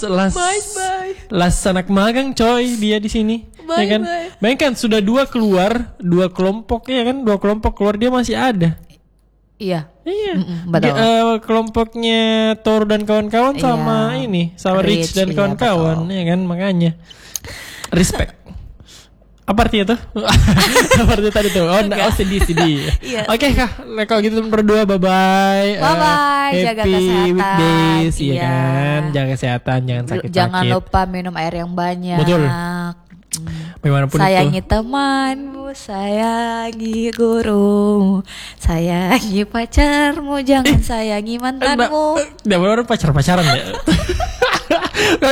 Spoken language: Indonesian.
Last anak magang coy dia di sini. Ya kan? Bayangkan sudah 2 kelompok ya kan, 2 kelompok keluar dia masih ada. Iya. Betul. Kelompoknya Thor dan kawan-kawan sama Rich dan kawan-kawan ya kan, makanya respect. Apa artinya tuh? Apa artinya tadi tuh? sedih. Oke Kak, kalau gitu berdua bye-bye. Jaga Happy kesehatan. weekdays, iya kan. Jaga kesehatan, jangan sakit-sakit. Jangan lupa minum air yang banyak. Betul. Bagaimanapun sayangi itu. temanmu, sayangi guru, sayangi pacarmu, jangan sayangi mantanmu. Udah pacar-pacaran ya.